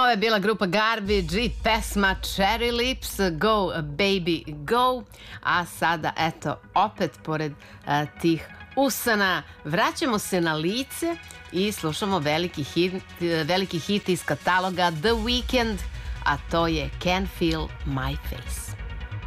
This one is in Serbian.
Ovo je bila grupa Garbage i pesma Cherry Lips, Go Baby Go. A sada, eto, opet pored tih usana, vraćamo se na lice i slušamo veliki hit iz kataloga The Weeknd, a to je Can't Feel My Face.